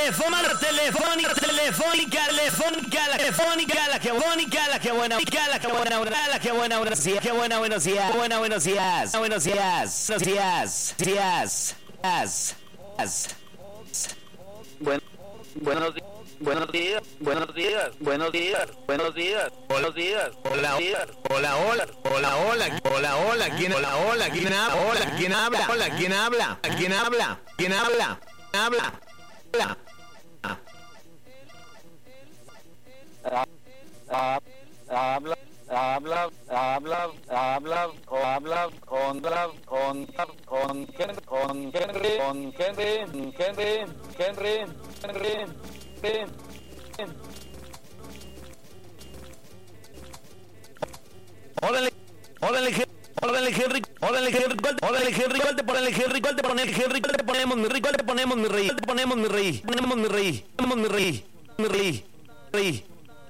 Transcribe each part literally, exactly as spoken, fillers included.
telefónica, telefónica, telefónica, telefónica, la telefónica, la que bonita, la que buena, la que buena, la que buena, buenos días, qué buena, buenos días, buena, buenos días, buenos días, buenos días, días, días, días. Buen, buenos días. Buenos días, buenos días, buenos días, buenos días, buenos días, hola, hola, hola, hola, hola, hola, hola, ¿quién, hola, hola, quién habla, hola, quién habla, hola, quién habla, quién habla, quién habla, habla, habla, habla, habla, habla, habla, o habla, con, con, con, con, Henry, con Henry, Henry, Henry, Henry. Órale, órale, órale, Henry, órale, Henry, órale, Henry, ¿cuál te ponemos, Henry, cuál te ponemos, Henry, cuál te ponemos, mi rey, cuál te ponemos, mi rey, cuál te ponemos, mi rey, ponemos, mi rey, ponemos, mi rey, mi rey, rey.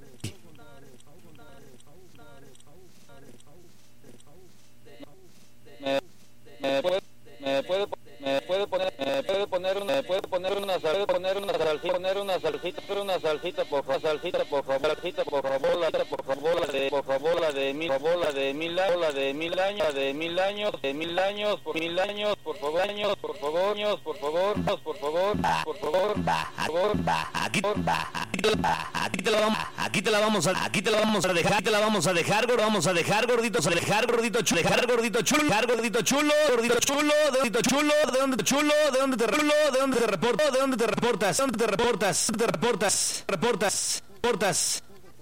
Me puede, me puede, me puede poner, me puede poner una, me puede poner una, puede poner una salsita, poner una salsita, pero una salsita, por favor, salsita, por favor, salsita, por favor, la, por favor, la de, por favor, la de mil, por favor, la de mil años, la de mil años, de mil años, de mil años, por mil años, por favor, años, por favor, años, por favor, por favor, por favor, va, va, aquí, va, aquí te la vamos, aquí te la vamos a, aquí te la vamos a dejar, aquí te la vamos a dejar, vamos a dejar, gorditos, a dejar, gordito chulo, dejar, gordito chulo, dejar, gordito chulo, gordito chulo, gordito chulo, de dónde te chulo, de dónde te chulo, de dónde te reporto, de dónde te reportas, de dónde te reportas, te reportas, reportas, reportas,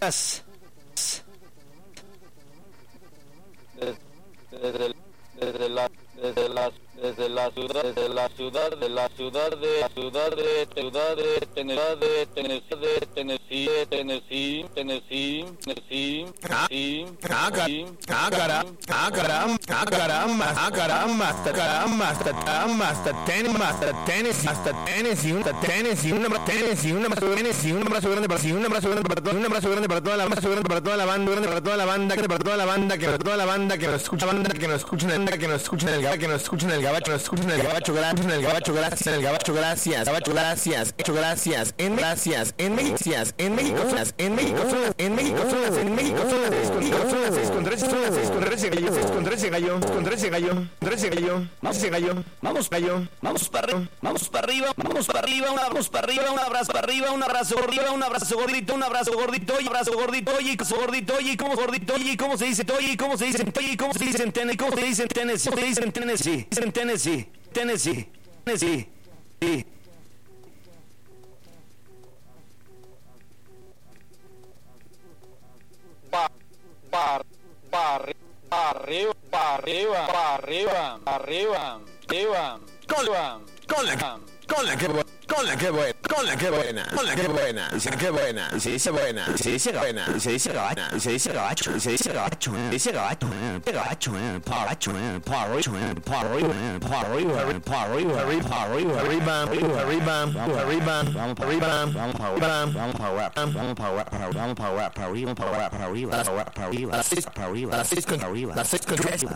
desde, desde la, desde la, desde la ciudad, desde la ciudad, de la ciudad de, la ciudad de, ciudad de Tennessee, de Tennessee, de Tennessee, Tennessee, Tennessee, Tennessee, Ah, caramba, ah, caramba, ah, caramba, ah, caramba, hasta caramba, hasta caramba, hasta Tennessee, hasta Tennessee, hasta Tennessee, hasta Tennessee, un abrazo, Tennessee, un abrazo grande, un abrazo grande para sí, un abrazo grande para todo, un abrazo grande para toda la, un abrazo grande para toda la banda, grande para toda la banda, para toda la banda, que para toda la banda que nos escucha, banda que nos escucha, que nos escucha en el gabacho, que nos escucha en el gabacho, nos escucha en el gabacho, gracias, en el gabacho, gracias, en el gabacho, gracias, gabacho, gracias, hecho gracias, en gracias, en México, en México, en México, en México, en México, son las seis con trece, son las seis con trece, gallo, seis con trece, gallo, con trece, gallo, trece, gallo, trece, gallo, vamos, gallo, vamos para arriba, vamos para arriba, vamos para arriba, un abrazo para arriba, un abrazo para arriba, un abrazo arriba, un abrazo gordito, un abrazo gordito, y abrazo gordito, y gordito, y cómo gordito, y cómo se dice, y cómo se dice, y cómo se dice en Tennessee, cómo se dice en Tennessee, cómo se dice en Tennessee, en Tennessee, Tennessee, Tennessee, sí. Pa, pa, pa, arriba, pa, arriba, pa, arriba, arriba, arriba, arriba, con la, con la que con la que buena, con la que buena, con la que buena, dice que buena, se dice buena, se dice buena, se dice gabacho, se dice gabacho, se dice gabacho, se dice gabacho, gabacho, paracho, paracho, paracho, paracho, paracho, arriba, arriba, arriba, arriba, arriba, vamos para arriba, vamos para arriba, vamos para arriba, vamos para arriba, vamos para arriba, para arriba, para arriba, para arriba, para arriba, para arriba, para arriba, para arriba,